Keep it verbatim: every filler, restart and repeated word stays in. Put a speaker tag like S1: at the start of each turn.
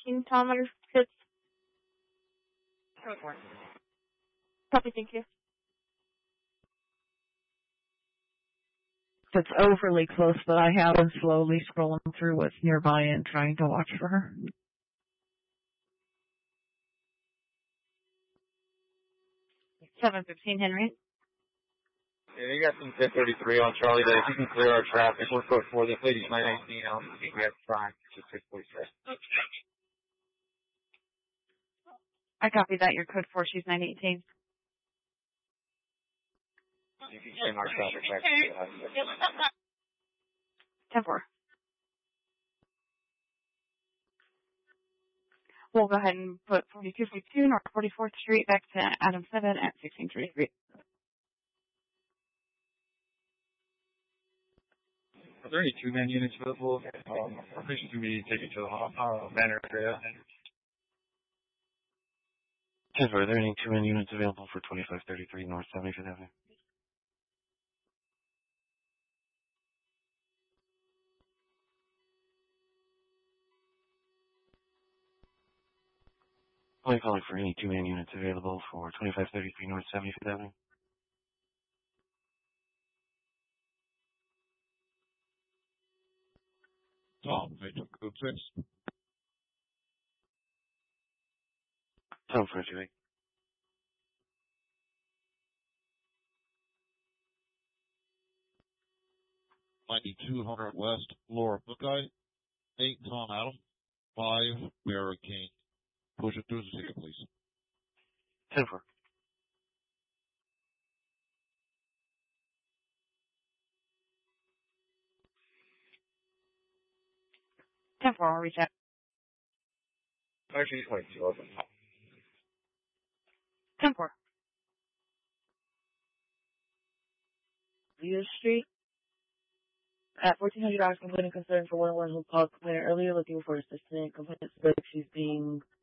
S1: nineteen, Tom, on your kids. Copy, thank you.
S2: It's overly close, but I have been slowly scrolling through what's nearby and trying to watch for her.
S1: seven fifteen, Henry.
S3: Yeah, you got some ten thirty-three on Charlie Day. If you can clear our traffic, we're code for this lady's nine nineteen. I don't think we have time. Just six forty-six.
S1: I copy that. Your code four, she's nine eighteen.
S3: You can bring our traffic back to
S1: ten four. We'll go ahead and put forty-two forty-two North forty-fourth Street back to Adam seven at sixteen thirty-three.
S3: Are there any two-man units available? Um, our patient to me take it to the uh, Banner area.
S4: Yes, are there any two-man units available for twenty-five thirty-three North seventy-fifth Avenue? Only calling for any two-man units available for twenty-five thirty-three North seventy-fifth Avenue.
S5: Tom, Agent Code six.
S4: Tom for you.
S5: ninety-two hundred West, Laura Buckeye. eight, Tom Adam. five, Barry King. Push it through the ticket, please.
S4: ten four.
S1: ten four, I'll reach out.
S3: Actually, twenty-two. Open.
S1: ten four.
S6: View Street. At fourteen hundred dollars, complaining concern for one oh one who called complainant earlier looking for assistance. Complainant said she's being